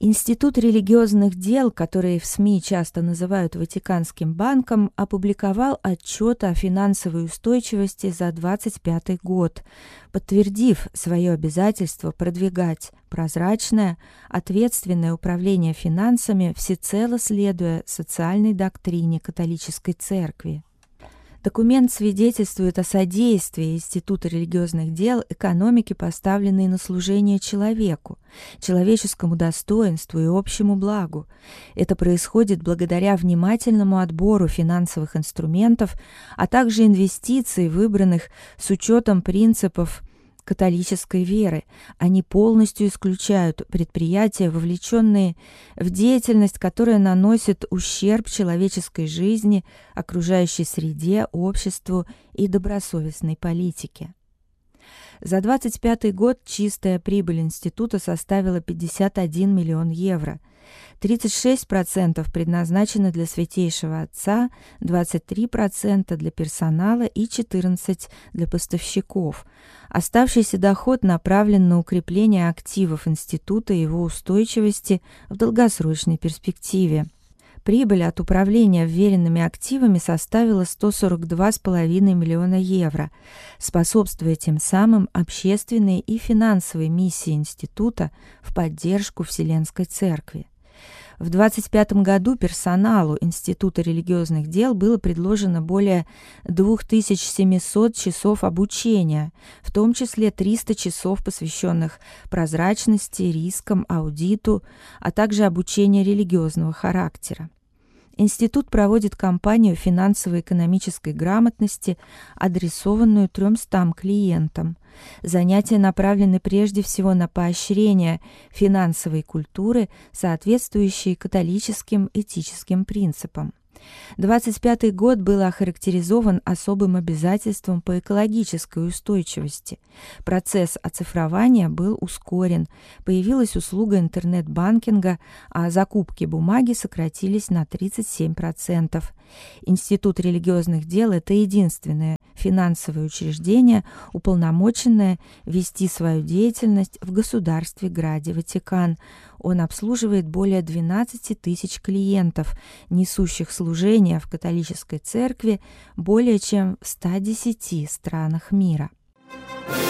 Институт религиозных дел, который в СМИ часто называют Ватиканским банком, опубликовал отчет о финансовой устойчивости за 2025 год, подтвердив свое обязательство продвигать прозрачное, ответственное управление финансами, всецело следуя социальной доктрине католической церкви. Документ свидетельствует о содействии Института религиозных дел экономике, поставленной на служение человеку, человеческому достоинству и общему благу. Это происходит благодаря внимательному отбору финансовых инструментов, а также инвестиций, выбранных с учетом принципов католической веры. Они полностью исключают предприятия, вовлеченные в деятельность, которая наносит ущерб человеческой жизни, окружающей среде, обществу и добросовестной политике. За 2025 год чистая прибыль института составила 51 миллион евро. 36% предназначены для Святейшего Отца, 23% для персонала и 14% для поставщиков. Оставшийся доход направлен на укрепление активов института и его устойчивости в долгосрочной перспективе. Прибыль от управления вверенными активами составила 142,5 миллиона евро, способствуя тем самым общественной и финансовой миссии института в поддержку Вселенской Церкви. В 2025 году персоналу Института религиозных дел было предложено более 2700 часов обучения, в том числе 300 часов, посвященных прозрачности, рискам, аудиту, а также обучению религиозного характера. Институт проводит кампанию финансово-экономической грамотности, адресованную 300 клиентам. Занятия направлены прежде всего на поощрение финансовой культуры, соответствующей католическим этическим принципам. 2025 год был охарактеризован особым обязательством по экологической устойчивости. Процесс оцифрования был ускорен, появилась услуга интернет-банкинга, а закупки бумаги сократились на 37%. Институт религиозных дел – это единственное финансовое учреждение, уполномоченное вести свою деятельность в государстве-граде Ватикан. Он обслуживает более 12 тысяч клиентов, несущих служение в католической церкви более чем в 110 странах мира.